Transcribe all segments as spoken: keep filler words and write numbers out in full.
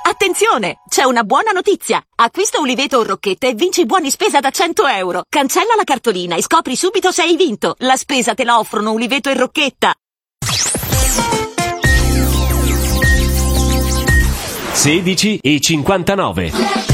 Attenzione! C'è una buona notizia! Acquista Uliveto o Rocchetta e vinci buoni spesa da cento euro. Cancella la cartolina e scopri subito se hai vinto. La spesa te la offrono Uliveto e Rocchetta. sedici e cinquantanove.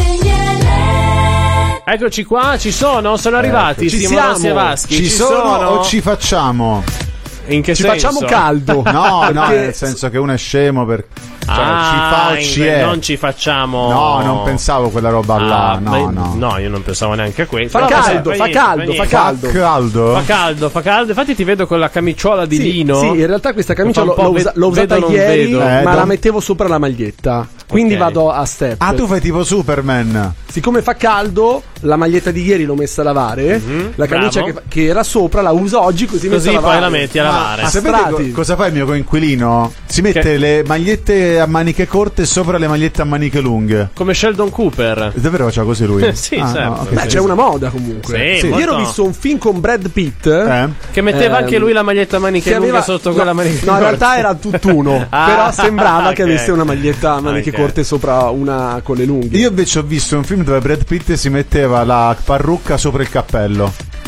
Eccoci qua, ci sono? Sono arrivati? Ci Simona siamo. Vaschi, Ci, ci sono, sono o ci facciamo? In che ci senso? facciamo caldo. No, no, Perché- nel senso che uno è scemo per cioè, Ah, ci fa o ci in- è. non ci facciamo. No, non pensavo quella roba là. Ah, No, beh, no. no, io non pensavo neanche a questo. Fa Però caldo, vabbè, fa niente, caldo, niente. fa caldo. Fa caldo? Fa caldo, fa caldo. Infatti ti vedo con la camiciola di Sì, lino. sì, in realtà questa camicia Fa un l'ho, po' l'ho ve- usa- l'ho usata vedo, non ieri, vedo. ma Eh, la dom- mettevo sopra la maglietta. Quindi Ok. vado a step. Ah, tu fai tipo Superman. Siccome fa caldo, la maglietta di ieri l'ho messa a lavare. La camicia bravo. che, che era sopra la uso oggi così, Così messa a poi lavare. la metti a lavare. Ma sapete Strati. co- cosa fa il mio coinquilino? Si mette Che- le magliette a maniche corte sopra le magliette a maniche lunghe. Come Sheldon Cooper. Davvero faceva così lui? Sì, Ah, certo. no, ok. Beh, c'è una moda comunque. Sì, Sì. molto- Ieri ho visto un film con Brad Pitt. Eh? Che metteva Ehm, anche lui la maglietta a maniche che lunghe aveva- sotto no, quella manica. No, in realtà era tutt'uno. Ah, però sembrava ok. che avesse una maglietta a maniche Ok. corte sopra una con le lunghe. Io invece ho visto un film dove Brad Pitt si metteva la parrucca sopra il cappello.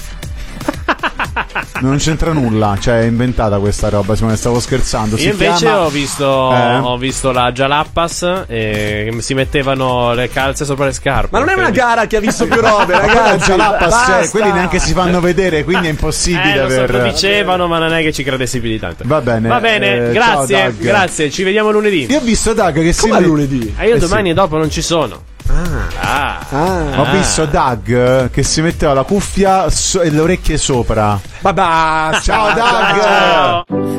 Non c'entra nulla, cioè è inventata questa roba, Simone, stavo scherzando. Si Io invece chiama- ho visto Eh? ho visto la Jalappas e si mettevano le calze sopra le scarpe. Ma non è una quindi- gara che ha visto più robe, Ma quella ragazzi. Jalappas, cioè, basta. quelli neanche si fanno vedere, quindi è impossibile Eh, lo so, aver... lo dicevano, ma non è che ci credessi più di tanto. Va bene, Va bene, eh, grazie, ciao, Doug. grazie, ci vediamo lunedì. Io ho visto Doug che si Come a met- lunedì? E io Eh, domani sì. e dopo non ci sono. Ah. Ah. Ho visto Doug che si metteva la cuffia so- e le orecchie sopra. Ma basta. Ciao Doug! Ciao.